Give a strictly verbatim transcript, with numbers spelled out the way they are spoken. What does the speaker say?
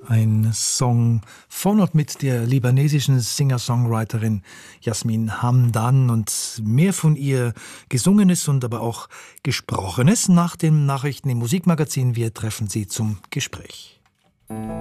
Ein Song von und mit der libanesischen Singer-Songwriterin Yasmin Hamdan und mehr von ihr Gesungenes und aber auch Gesprochenes nach den Nachrichten im Musikmagazin. Wir treffen sie zum Gespräch.